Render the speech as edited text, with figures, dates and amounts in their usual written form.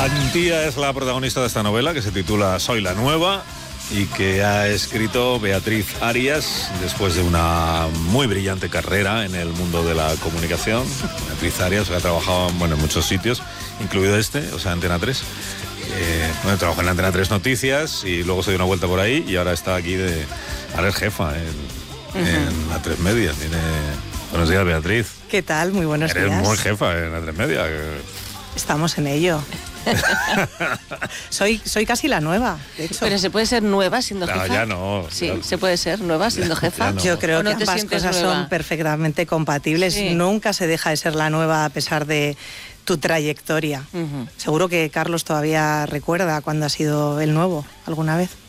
Antía es la protagonista de esta novela que se titula Soy la Nueva y que ha escrito Beatriz Arias después de una muy brillante carrera en el mundo de la comunicación. Beatriz Arias ha trabajado en muchos sitios, incluido Antena 3. Trabajó en Antena 3 Noticias y luego se dio una vuelta por ahí y ahora está aquí ahora es jefa en A3 Media. Buenos días, Beatriz. ¿Qué tal? Muy buenos días. Eres muy jefa en A3 Media. Estamos en ello. Soy casi la nueva, de hecho. Pero se puede ser nueva siendo jefa. Ya no. Sí, ya, se puede ser nueva siendo jefa. No. Yo creo ¿O no que te ambas sientes cosas nueva? son perfectamente compatibles. Sí. Nunca se deja de ser la nueva a pesar de tu trayectoria. Uh-huh. Seguro que Carlos todavía recuerda cuando ha sido el nuevo alguna vez.